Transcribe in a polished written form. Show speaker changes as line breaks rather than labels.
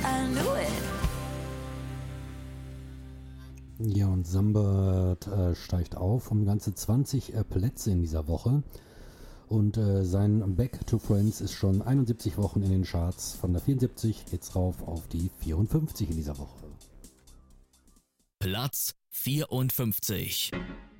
I knew it.
Ja, und Sambert steigt auf um ganze 20 Plätze in dieser Woche. Und sein Back to Friends ist schon 71 Wochen in den Charts. Von der 74 geht's rauf auf die 54 in dieser Woche.
Platz 54.